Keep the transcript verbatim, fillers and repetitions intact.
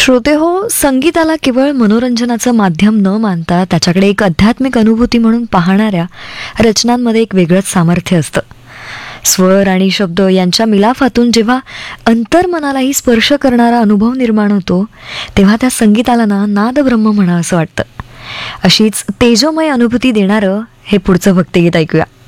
श्रोते हो, संगीताला केवळ मनोरंजनाचं माध्यम न मानता त्याच्याकडे एक आध्यात्मिक अनुभूती म्हणून पाहणाऱ्या रचनांमध्ये एक वेगळंच सामर्थ्य असतं. स्वर आणि शब्द यांच्या मिलाफातून जेव्हा अंतर्मनालाही स्पर्श करणारा अनुभव निर्माण होतो, तेव्हा त्या संगीताला ना नादब्रह्म म्हणा असं वाटतं. अशीच तेजोमय अनुभूती देणारं हे पुढचं भक्तिगीत ऐकूया.